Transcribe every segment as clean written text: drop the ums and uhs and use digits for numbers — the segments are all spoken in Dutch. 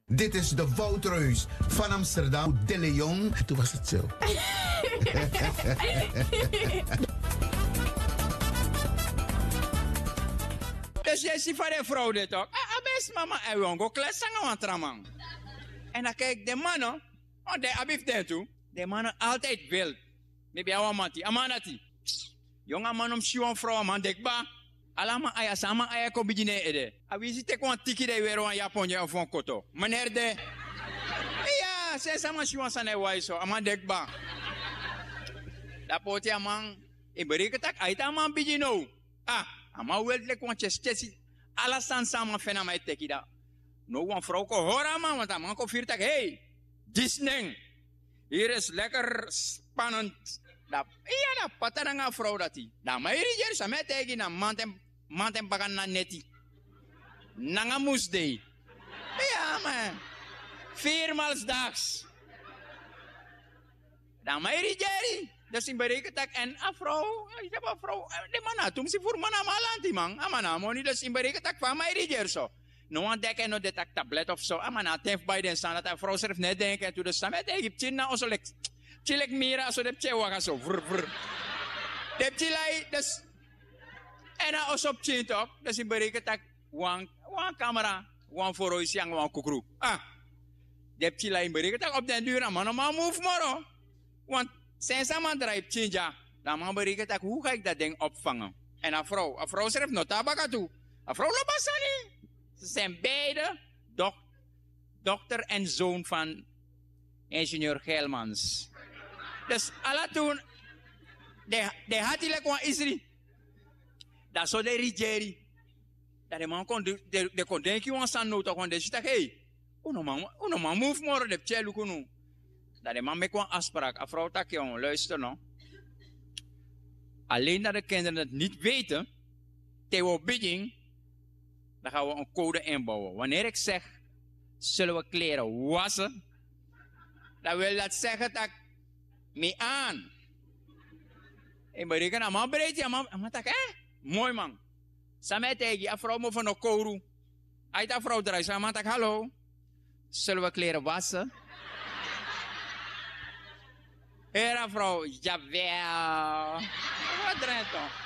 Dit is de Woutreus van Amsterdam, De Leon. Toen was het zo. Dus jij ziet van de vrouw dit ook. Best mama, en we gaan klessen aan traman. En dan kijk de mannen, want de abif den toe. De mannen altijd wild. Maybe awa mati, amanati. Jonge man om siwan vrouw man dekba. Alama aya sama aya ko bijine ede. Awisi te kon tiki de weer wan Japonje of van koto. Meneer de. Ja, ze sama siwan sane waiso, aman dekba. Da poti amang iberiketak aita man bijino. Ama wel le kon chesi ala san sama fena mai tekida. No wan vrouw ko hora man, want amang ko virtak hey. Disney. Hier is lekker spannend. Da pataranga vrouw dat die. Da maar hier is met tegen na mantem bagan na neti. Nanga moesday. Ja man. 4 maal dags. Da maar hier dat is in bereketak en a vrouw. Ik heb een vrouw. De man toen ze voor man amalanti man. Amana moni dat is in bereketak van mij hier zo. No one dek no detak tablet of zo. Amana tef bij den staan dat een vrouw zelf net denken toe de samet Egyptien na onze lek. Chilek mira so de chewa zo. De chilai dus en na os op chin top. Dus in bereketak one camera, one foro is yang one kukru. De chilai in bereketak op den duur man maar move moro. Want sinds man drive chinja, dan man bereketak hoe ga ik dat ding opvangen? En een vrouw zelf no tabaka toe. Een vrouw lobasani. Ze zijn beide dochter en zoon van ingenieur Gelmans. Dus alle toen, de had hij lekker Isri. Dat zo de rigeri. Dat de man kon denken aan zijn nota, want de zit hey, uno man move more de pchelu kunu. Dat de man met een afspraak, een vrouw tak jongen, luister nou. Alleen dat de kinderen het niet weten, te bidding. Dan gaan we een code inbouwen. Wanneer ik zeg, zullen we kleren wassen, dan wil dat zeggen dat me aan. Ik bereken aan man breed, ja man tak mooi man. Samen tegen je vrouw moet van een koru. Uit de vrouw draait, man tak hallo, zullen we kleren wassen? Hera vrouw, jawel. Wat draait toch?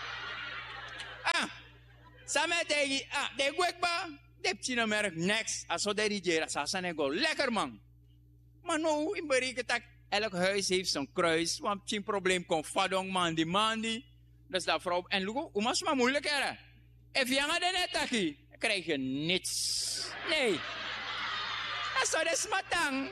Samen tegen de gwekba, de pchina merk next, aso de rigera, sasane go, lekker man. Maar nou, in bereken tak, elk huis heeft zo'n kruis, want geen probleem komt vadong mandi. Dus dat vrouw, en lugo, umas maar moeilijk hè. If je aan de net taki, krijg je niets. Nee. Dat is zo de smatang.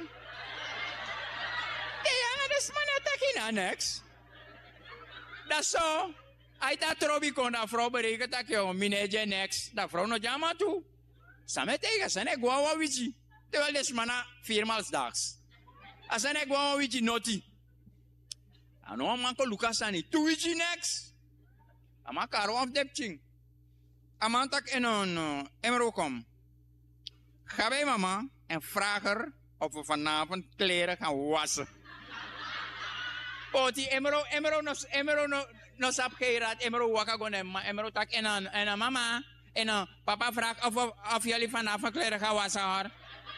De aan de smanetaki na next. Dat is zo. Hij dat trobi kon dat vrouw berekenen dat je mineje next. Dat vrouw nog jama toe. Samen tegen zijn guawa wichi. Terwijl de smana 4 maal dags. Als zijn guawa wichi noti. En dan man ko Lucas aan niet. 2 wichi next. Ama karo af depching. Ama tak en een emro kom. Ga bij mama en vraag haar of we vanavond kleren gaan wassen. Oh, die emro no sap geiraat, emro waka gonem, emro tak en mama, en papa vraagt of jullie vanavond kleren gaan wassen hoor.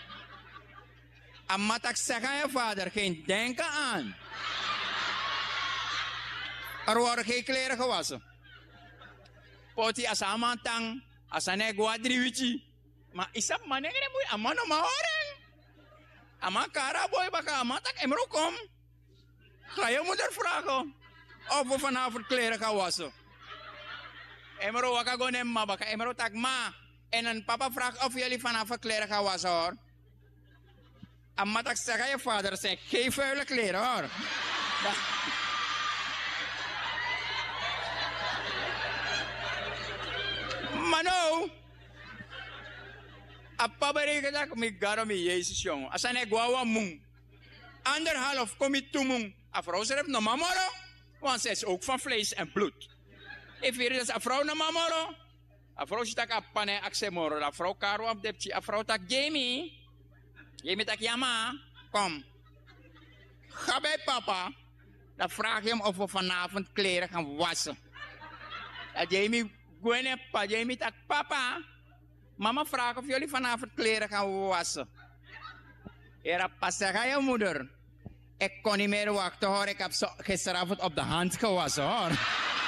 Amma tak zeggen aan je vader, geen denken aan. Er worden geen kleren gewassen. Poti asama tang, asane guadriwichi. Maar isap manengere boy, amma no mahoren. Amma kara boy baka, amma tak emro kom. Ga je moeder vragen of we vanavond kleren gaan wassen. Emro waka gonem ma baka emro tak ma. En een papa vraagt of jullie vanavond kleren gaan wassen hoor. Amma tak zeg aan je vader, zeg geen vuile kleren hoor. Maar nou, apa bereken dat ik ga met Jezus jongen. Als hij guawa mung. 1,5 kom je toe mung. A vrouw zegt no mamoro, want ze is ook van vlees en bloed. If hier is a vrouw no mamoro, a vrouw zit tak pane aksemoro, a vrouw karo op depchi, a vrouw tak Jamie tak yama, kom. Ga bij papa, dan vraag je hem of we vanavond kleren gaan wassen. Dat Jamie gwene pa, Jamie tak papa, mama vraagt of jullie vanavond kleren gaan wassen. Era pas zeggen je moeder. Ik kon niet meer wachten hoor. Ik heb zo gisteravond op de hand gewassen hoor.